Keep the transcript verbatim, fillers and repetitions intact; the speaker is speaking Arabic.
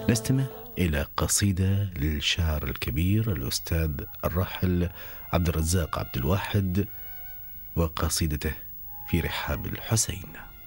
نستمع إلى قصيدة للشاعر الكبير الأستاذ الراحل عبد الرزاق عبد الواحد وقصيدته في رحاب الحسين.